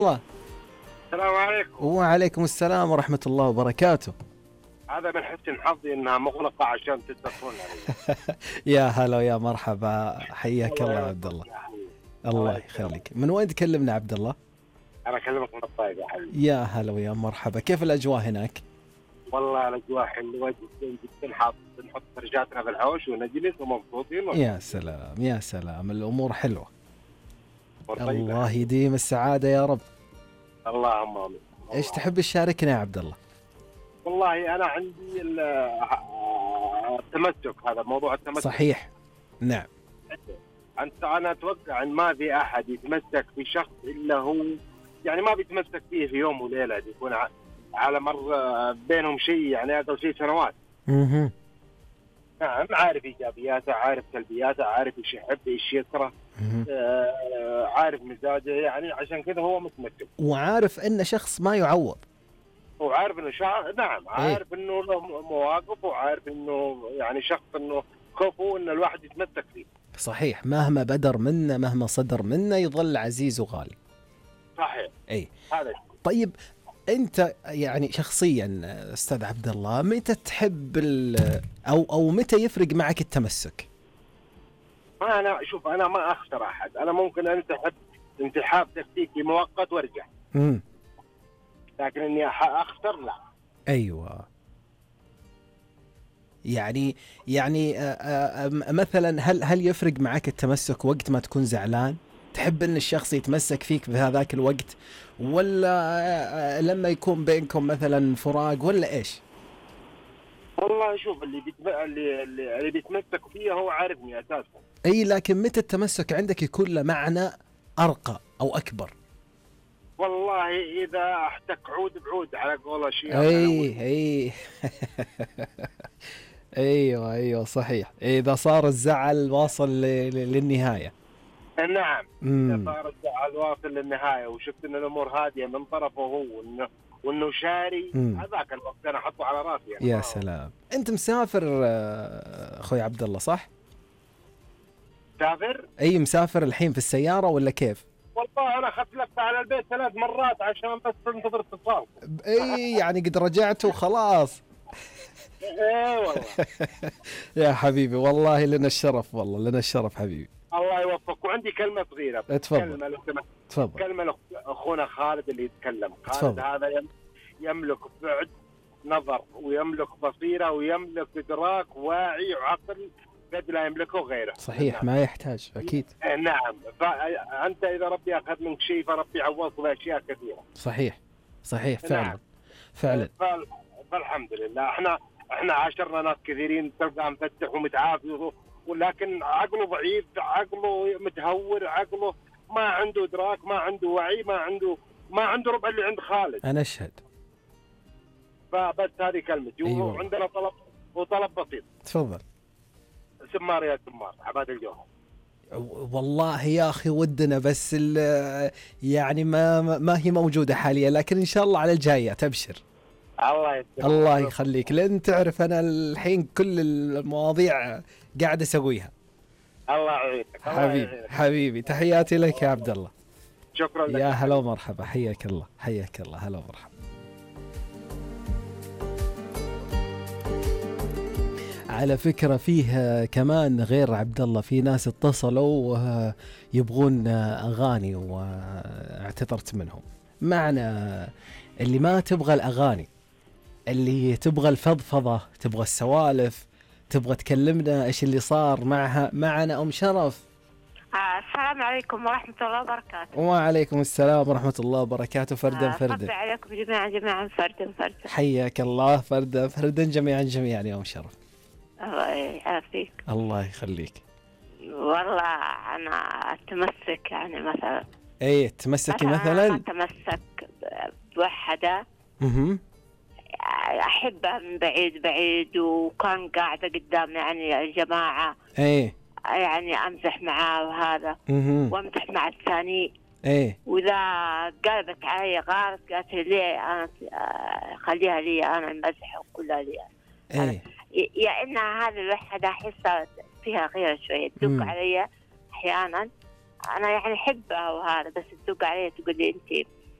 الله. السلام عليكم. وعليكم السلام ورحمة الله وبركاته. هذا من حسن حظي انها مغلقة عشان تتصلون علي. يا هلا ويا مرحبا، حياك الله يا عبد الله. الله يخليك. من وين تكلمنا عبد الله؟ انا اكلمك من الطايف يا حبيبي. يا هلا ويا مرحبا، كيف الأجواء هناك؟ والله الاجواء حلوة جدا جدا، نحط فرجاتنا في الحوش ونجلس ومبسوطين يا سلام يا سلام، الأمور حلوة. طيبة. الله يديم السعادة يا رب. اللهم امين. ايش تحب تشاركنا يا عبد الله؟ والله انا عندي التمسك، هذا موضوع التمسك. صحيح، نعم. انا اتوقع ان ما في احد يتمسك بشخص الا هو، يعني ما بيتمسك فيه في يوم وليله، يكون على مر بينهم شيء، يعني اقل شيء سنوات. نعم، عارف ايجابياته، عارف سلبياته، عارف ايش يحب ايش يكره، عارف مزاجه، يعني عشان كذا هو متمسك. وعارف انه شخص ما يعوض، وعارف انه نعم، عارف انه له مواقف، وعارف انه يعني شخص انه كفو ان الواحد يتمسك فيه. صحيح، مهما بدر منا مهما صدر منا يظل عزيز وغالي. صحيح. اي هذا. طيب انت يعني شخصيا استاذ عبد الله، متى تحب او متى يفرق معك التمسك؟ ما انا شوف، انا ما اخسر احد، انا ممكن انسحاب تكتيكي مؤقت وارجع، لكن اني اخسر لا. ايوه، يعني مثلا هل يفرق معك التمسك وقت ما تكون زعلان؟ تحب ان الشخص يتمسك فيك في هذاك الوقت، ولا لما يكون بينكم مثلا فراق، ولا ايش؟ والله شوف، اللي بيتمسك فيه هو عارفني اساسا. اي، لكن متى التمسك عندك يكون له معنى ارقى او اكبر؟ والله اذا احتك عود بعود على قول شيء. اي ايوه صحيح، اذا صار الزعل واصل للنهايه. نعم، اذا صار الزعل واصل للنهايه وشفت ان الامور هاديه من طرفه هو، وانه شاري، هذاك الوقت انا احطه على راسي يعني. يا سلام. انت مسافر اخوي عبد الله صح؟ مسافر؟ اي مسافر الحين في السياره ولا كيف؟ والله انا اخذت لفه على البيت 3 مرات عشان بس انتظر اتصال. اي يعني قد رجعت وخلاص. ايه والله. يا حبيبي والله لنا الشرف، والله لنا الشرف حبيبي. الله يوفقك. وعندي كلمه صغيره. تفضل. كلمه لاخونا خالد اللي يتكلم. خالد هذا يملك بعد نظر، ويملك بصيره، ويملك ادراك واعي وعقل قد لا يملكه غيره. صحيح، ما يحتاج اكيد. نعم، فانت اذا ربي اخذ منك شيء فربي يعوضك باشياء كثيره. صحيح فعلا. نعم. فعلا. فالحمد لله احنا عاشرنا ناس كثيرين تلقى مفتح ومتعافي، ولكن عقله ضعيف، عقله متهور، عقله ما عنده ادراك، ما عنده وعي، ما عنده ربع اللي عند خالد. انا اشهد. فبس هذه كلمتي. أيوة. وعندنا طلب بسيط. تفضل. سمار يا سمار، عباد الجوهر. والله يا أخي ودنا، بس يعني ما هي موجودة حاليا، لكن إن شاء الله على الجاية تبشر. الله يخليك، لأن تعرف أنا الحين كل المواضيع قاعد أسويها. الله يعينك. حبيبي تحياتي لك يا عبد الله. شكرا لك. يا هلا ومرحبا، حياك الله هلا ومرحبا. على فكرة فيه كمان غير عبد الله، في ناس اتصلوا يبغون أغاني واعتذرت منهم. معنا اللي ما تبغى الأغاني، اللي تبغى الفضفضة، تبغى السوالف، تبغى تكلمنا إيش اللي صار معها. معنا أم شرف. السلام عليكم ورحمة الله وبركاته. وعليكم السلام ورحمة الله وبركاته. فردا فردا عليكم جميعا فردا. حياك الله. فردا جميعا يا أم شرف. الله يعافيك. الله يخليك. والله أنا أتمسك يعني مثلا. إيه تمسكي مثلا؟ أتمسك بوحدة أحبها من بعيد، وكان قاعدة قدام يعني الجماعة. إيه يعني أمزح معاه وهذا، وأمزح مع الثاني. إيه. وإذا قلبت علي غارت قالت لي أنا خليها لي أنا المزح وكلها لي. إيه. يا إنها هذه الوحدة أحسها فيها غير شوية، تدق علي أحيانا. أنا يعني أحبها وهذا، بس تدق علي تقول لي أنت